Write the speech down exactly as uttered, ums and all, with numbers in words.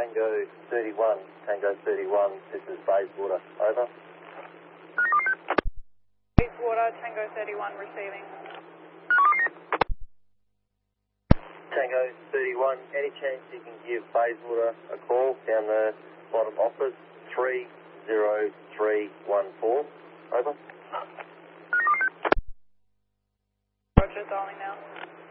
Tango thirty-one, Tango thirty-one, this is Bayswater, over. Bayswater, Tango thirty-one, receiving. Tango thirty-one, any chance you can give Bayswater a call down the bottom office, three zero three one four, over. Roger, dialing now.